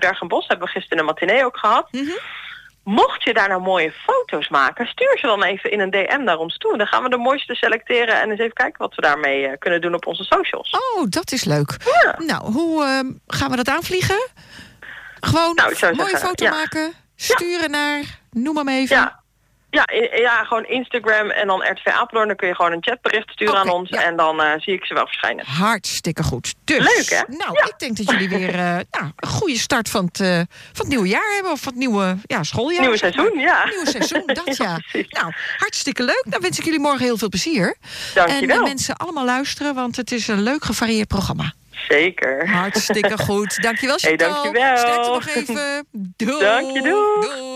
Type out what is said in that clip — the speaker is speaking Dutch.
Bergenbos. Hebben we gisteren een matinee ook gehad. Mm-hmm. Mocht je daar nou mooie foto's maken, stuur ze dan even in een DM naar ons toe. Dan gaan we de mooiste selecteren en eens even kijken wat we daarmee kunnen doen op onze socials. Oh, dat is leuk. Ja. Nou, hoe gaan we dat aanvliegen? Gewoon een mooie foto maken, sturen naar, noem hem even. Ja, gewoon Instagram en dan RTV Apeldoorn. Dan kun je gewoon een chatbericht sturen aan ons. Ja. En dan zie ik ze wel verschijnen. Hartstikke goed. Dus, leuk, hè? Nou, ik denk dat jullie weer een goede start van het nieuwe jaar hebben. Of van het nieuwe schooljaar. Nieuwe seizoen, ja. Nieuwe seizoen, dat ja. Nou, hartstikke leuk. Dan wens ik jullie morgen heel veel plezier. Dankjewel. En de mensen allemaal luisteren, want het is een leuk gevarieerd programma. Zeker. Hartstikke goed. Dankjewel, Chantal. Dankjewel. Sterkte nog even. Doei. Dank je, doei.